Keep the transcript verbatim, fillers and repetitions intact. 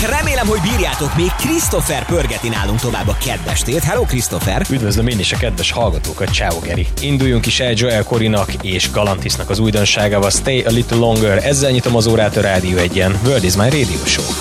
Remélem, hogy bírjátok, még Christopher pörgeti nálunk tovább a kedvestét. Hello, Christopher! Üdvözlöm én is a kedves hallgatókat, ciao Geri! Induljunk is el Joel Corrynak és Galantisnak az újdonságával, Stay a Little Longer. Ezzel nyitom az órát a Rádió egyen. World is my radio show.